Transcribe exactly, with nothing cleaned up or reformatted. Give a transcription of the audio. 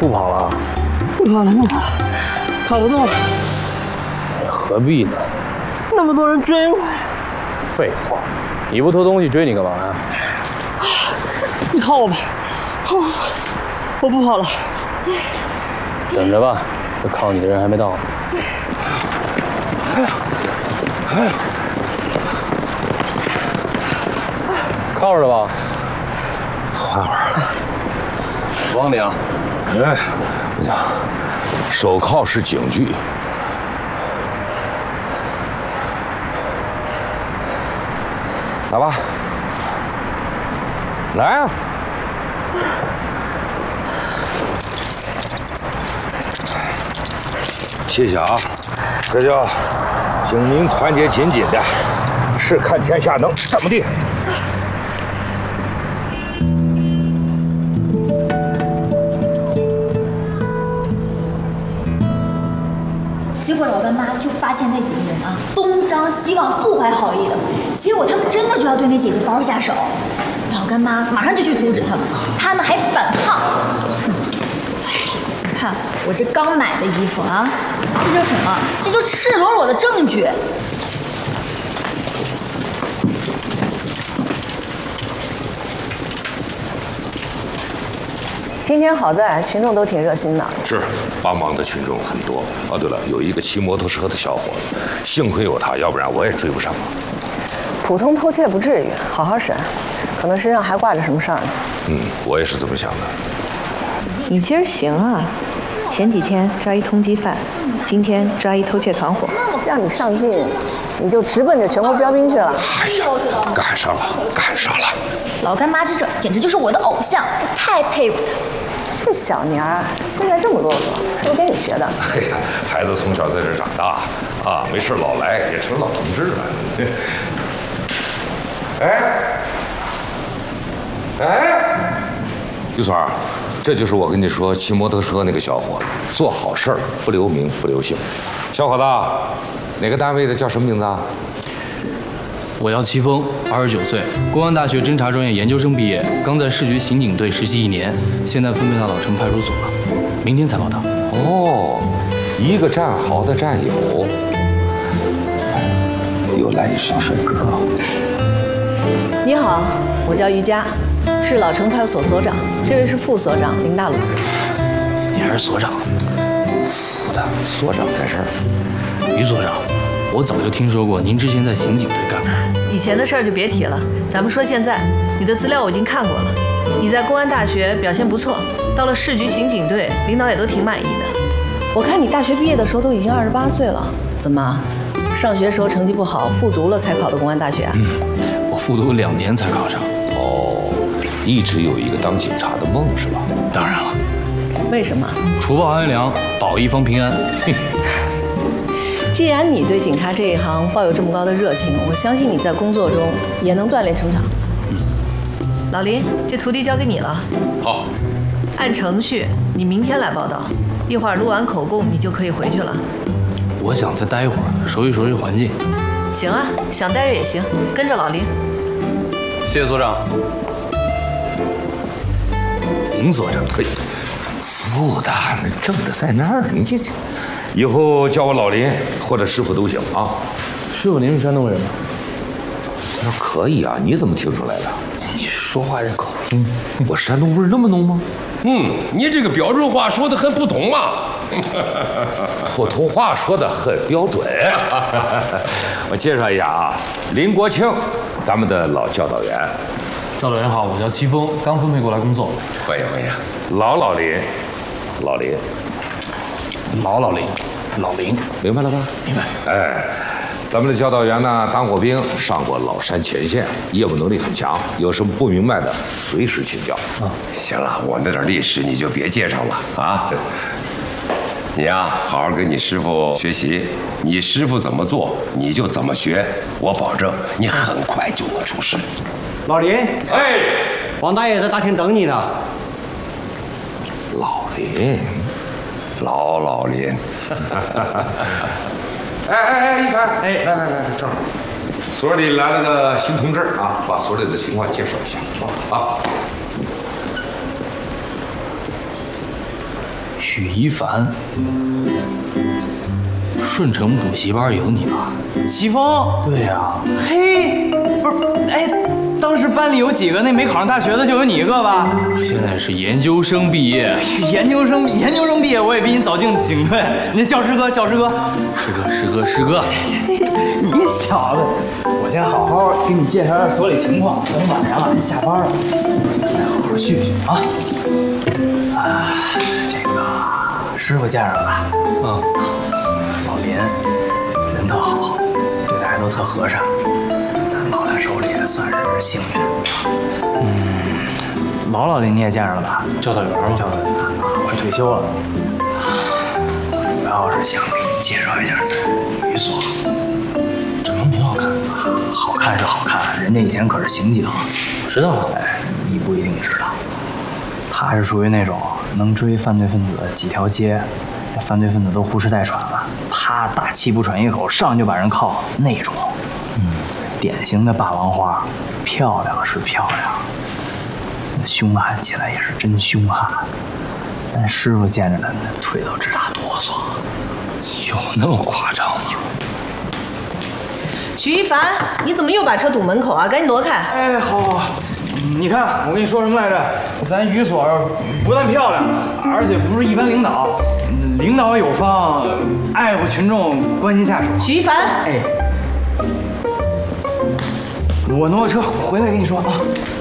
不跑了？ 不跑了，不跑了，跑不动了。 何必呢？ 那么多人追我。 废话，你不偷东西追你干嘛呀？ 你靠我吧，靠我吧，我不跑了。 等着吧，这靠你的人还没到。哎呀，哎呀，靠着吧。 缓会儿。 王领。 哎，不行，手铐是警句。来吧，来啊！谢谢啊，这叫警民团结紧紧的，是看天下能怎么地。 结果老干妈就发现那几个人啊，东张西望，不怀好意的。结果他们真的就要对那姐姐包下手，老干妈马上就去阻止他们，他们还反抗。哼，哎，你看我这刚买的衣服啊，这叫什么？这就赤裸裸的证据。 今天好在群众都挺热心的， 是帮忙的群众很多。哦，对了，有一个骑摩托车的小伙子，幸亏有他，要不然我也追不上。 普通偷窃不至于，好好审，可能身上还挂着什么事儿呢。 嗯，我也是这么想的。 你今儿行啊，前几天抓一通缉犯，今天抓一偷窃团伙， 让你上进，你就直奔着全国标兵去了。 哎呀，赶上了，赶上了！ 老干妈这这简直就是我的偶像，我太佩服他。 这小娘儿现在这么啰嗦，是不是跟你学的？ 哎呀，孩子从小在这长大，啊，没事老来，也成老同志了。哎，哎，玉川，这就是我跟你说骑摩托车那个小伙子，做好事儿不留名不留姓。小伙子，哪个单位的，叫什么名字啊？ 我叫齐峰，二十九岁，公安大学侦查专业研究生毕业，刚在市局刑警队实习一年，现在分配到老城派出所了，明天才报道。 哦，一个战壕的战友，又来一首帅哥。 你好，我叫于佳，是老城派出所所长，这位是副所长林大鲁。 你还是所长？ 副的所长在这儿。 于所长，我早就听说过您之前在刑警队干过。 以前的事儿就别提了，咱们说现在。你的资料我已经看过了，你在公安大学表现不错，到了市局刑警队，领导也都挺满意的。我看你大学毕业的时候都已经二十八岁了，怎么，上学时候成绩不好，复读了才考的公安大学啊？ 嗯，我复读两年才考上。 哦，一直有一个当警察的梦是吧？ 当然了。 为什么？ 除暴安良，保一方平安。 既然你对警察这一行抱有这么高的热情，我相信你在工作中也能锻炼成长。嗯，老林，这徒弟交给你了。 好， 按程序，你明天来报道，一会儿录完口供，你就可以回去了。 我想再待一会儿，熟悉熟悉环境。 行啊，想待着也行，跟着老林。 谢谢所长。林所长， 嘿，副的那正的在那儿，你这以后叫我老林或者师傅都行啊。 师傅，您是山东人吗？ 那可以啊，你怎么听出来的？ 你说话这口音， 我山东味儿那么浓吗？ 嗯，你这个标准话说的很普通嘛。 普通话说的很标准。我介绍一下啊，林国庆，咱们的老教导员。 教导员好，我叫齐峰，刚分配过来工作。 欢迎欢迎。老老林，老林， 老老林，老林， 明白了吧？ 明白。 哎，咱们的教导员呢，当过兵，上过老山前线，业务能力很强，有什么不明白的，随时请教。 啊，行了，我那点历史你就别介绍了啊。你呀，好好跟你师傅学习，你师傅怎么做，你就怎么学，我保证你很快就能出师。 老林， 哎， 王大爷在大厅等你呢。 老林， 老老林。 哎哎哎，一凡，哎，来来来，正好，所里来了个新同志啊，把所里的情况介绍一下啊。 许一凡，顺城补习班有你吧？ 齐峰， 对呀、 嘿，不是，哎，当时班里有几个那没考上大学的，就有你一个吧？ 现在是研究生毕业。 研究生，研究生毕业，我也比你早进警队。那教师哥，教师哥， 师哥，师哥，师哥， 你小子，我先好好给你介绍一下所里情况。等晚上啊，你下班了，咱再好好叙叙啊。啊，这个师傅见着了吧？ 嗯， 老林人特好，对大家都特和善，咱落他手里也算是幸运。嗯，老老林你也见着了吧？ 教导员吗？ 教导员啊，快退休了。主要是想给你介绍一下咱女所， 整容挺好看的。 好看是好看，人家以前可是刑警。 知道啊。 哎，你不一定知道，他是属于那种能追犯罪分子几条街，犯罪分子都呼哧带喘了，他大气不喘一口，上就把人铐那种。嗯，典型的霸王花，漂亮是漂亮，凶悍起来也是真凶悍。但师傅见着他，那腿都直打哆嗦。 有那么夸张吗？ 许一凡，你怎么又把车堵门口啊？赶紧挪开！ 哎，好好好，你看我跟你说什么来着？咱语所不但漂亮，而且不是一般领导，领导有方，爱护群众，关心下属。 许一凡， 哎，我挪个车回来跟你说啊。